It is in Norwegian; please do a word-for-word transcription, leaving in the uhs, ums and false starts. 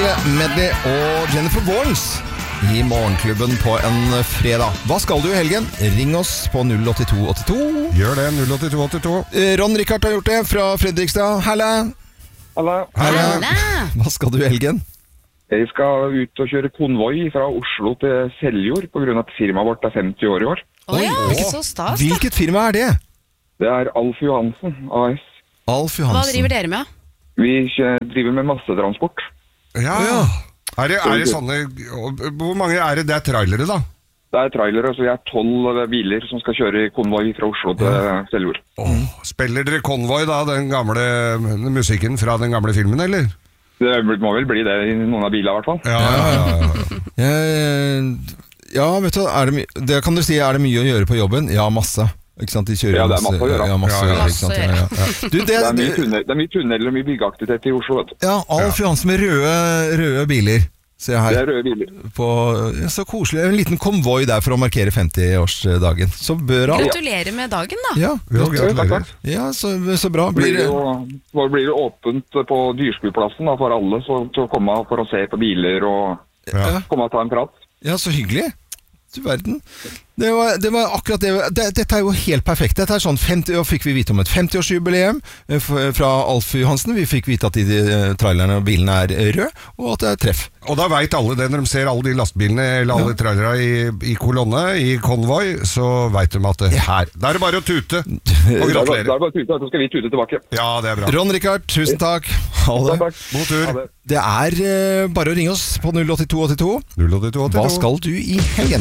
Medley og Jennifer Warnes i Morgenklubben på en fredag. Hva skal du i helgen? Ring oss på null åtte to åtte to. Gjør det, null åtte to åtte to. Ron Rikard har gjort det fra Fredrikstad. Halla. Halla. Halla. Hva skal du i helgen? Jeg skal ut og kjøre konvoi fra Oslo til Seljord på grunn av at firmaet vårt er femti år i år. Å ja, ikke så stas da. Hvilket firma er det? Det er Alf Johansen A S. Alf Johansen. Hva driver dere med? Vi driver med massetransport. Ja, ja. Er det, er det sånne, hvor mange er det? Det er trailere da? Det er trailere, så vi er tolv biler som skal kjøre konvoi fra Oslo til Seljord. Oh, spiller dere konvoi da, den gamle musikken fra den gamle filmen, eller? Det må vel bli det i noen av bilene i hvert fall. Ja, ja, ja. ja, ja vet du, er det, det kan du si, er det mye å gjøre på jobben? Ja, masse. Ikke sant, de kjører ja, det er masse å gjøre. Ja, masse ja, ja. Ikke sant? Ja, ja. Du, det, det, er mye tunnel, det er mye tunnel og mye byggeaktivitet i Oslo, vet du. Ja, Alf Johansen med røde, røde biler. Se her. Det er røde biler. På, ja, så koselig. En liten konvoi der for å markere femti-årsdagen. Så bør han... Gratulerer med dagen da. Ja, ja gratulerer. Ja, så, så bra. Blir det jo, blir det åpent på Dyrskueplassen da, for alle så, til å komme for å se på biler og ja. komme og ta en prat. Ja, så hyggelig. Du verden. Det var, det var akkurat det. det. Dette er jo helt perfekt. Dette er sånn femti, og fikk vi vite om et femti-årsjubileum fra Alf Johansen. Vi fikk vite at de trailerne og bilene er røde, og at det er treff. Og da vet alle det, når de ser alle de lastbilene eller alle ja. trailere i, i kolonne, i konvoi, så vet de at det her. Da er det bare å tute. Og gratulerer. Da er det bare å tute, så skal vi tute tilbake. Ja, det er bra. Ron Rikard, tusen takk. Ha det. God tur. Det er uh, bare å ringe oss på null åtte to åtte to. null åtte to åtte to. Hva skal du i helgen?